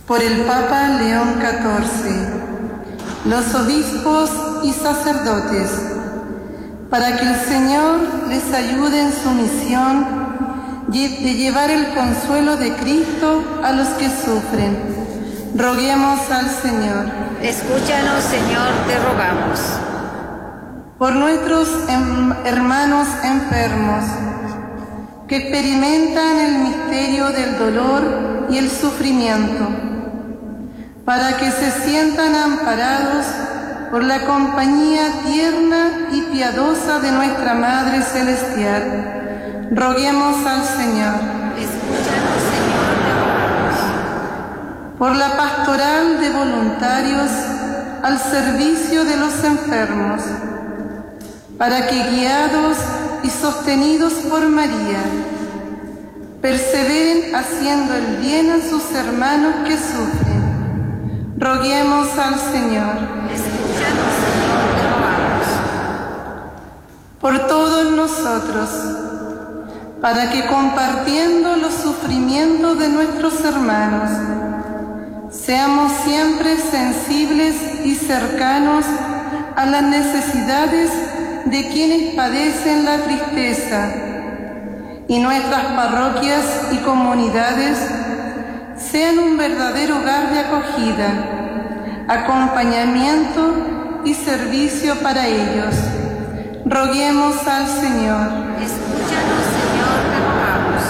por el Papa León XIV, los obispos y sacerdotes, para que el Señor les ayude en su misión de llevar el consuelo de Cristo a los que sufren. Roguemos al Señor. Escúchanos, Señor, te rogamos. Por nuestros hermanos enfermos, que experimentan el misterio del dolor y el sufrimiento, para que se sientan amparados por la compañía tierna y piadosa de nuestra Madre Celestial. Roguemos al Señor. Escúchanos, Señor, te rogamos. Por la pastoral de voluntarios al servicio de los enfermos, para que guiados y sostenidos por María, perseveren haciendo el bien a sus hermanos que sufren. Roguemos al Señor. Escúchanos, Señor, te rogamos. Por todos nosotros, para que compartiendo los sufrimientos de nuestros hermanos, seamos siempre sensibles y cercanos a las necesidades de quienes padecen la tristeza, y nuestras parroquias y comunidades sean un verdadero hogar de acogida, acompañamiento y servicio para ellos. Roguemos al Señor. Escúchanos, Señor, te rogamos.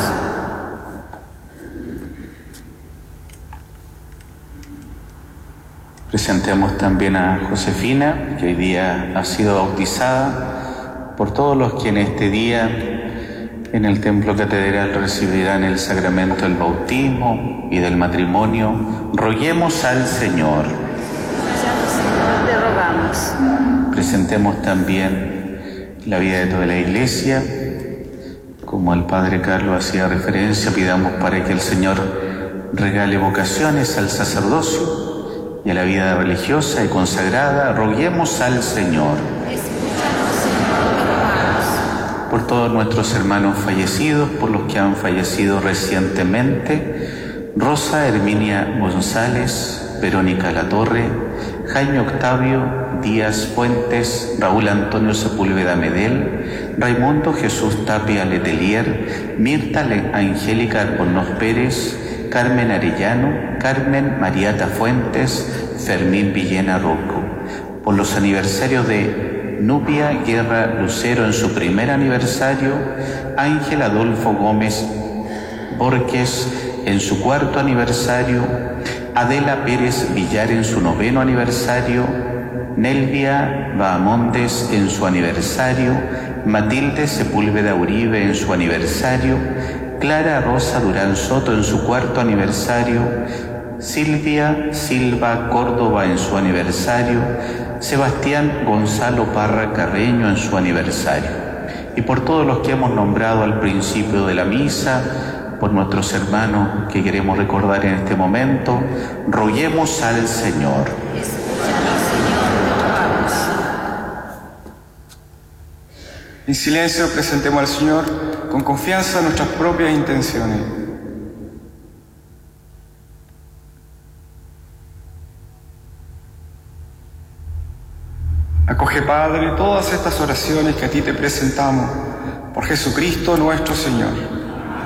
Presentemos también a Josefina, que hoy día ha sido bautizada, por todos los que en este día en el Templo Catedral recibirán el sacramento del bautismo y del matrimonio. Roguemos al Señor. Escúchanos, Señor, te rogamos. Presentemos también la vida de toda la Iglesia. Como el Padre Carlos hacía referencia, pidamos para que el Señor regale vocaciones al sacerdocio y a la vida religiosa y consagrada. Roguemos al Señor. Escúchanos, Señor, te rogamos. Por todos nuestros hermanos fallecidos, por los que han fallecido recientemente: Rosa Herminia González, Verónica Latorre, Jaime Octavio Díaz Fuentes, Raúl Antonio Sepúlveda Medel, Raimundo Jesús Tapia Letelier, Mirta Angélica Albornoz Pérez, Carmen Arellano, Carmen Mariata Fuentes, Fermín Villena Rocco. Por los aniversarios de Nubia Guerra Lucero en su primer aniversario, Ángel Adolfo Gómez Borges en su cuarto aniversario, Adela Pérez Villar en su noveno aniversario, Nelvia Bahamondes en su aniversario, Matilde Sepúlveda Uribe en su aniversario, Clara Rosa Durán Soto en su cuarto aniversario, Silvia Silva Córdoba en su aniversario, Sebastián Gonzalo Parra Carreño en su aniversario. Y por todos los que hemos nombrado al principio de la misa, por nuestros hermanos que queremos recordar en este momento, roguemos al Señor. Escúchanos, Señor, te rogamos. En silencio presentemos al Señor con confianza nuestras propias intenciones. Acoge, Padre, todas estas oraciones que a ti te presentamos, por Jesucristo nuestro Señor.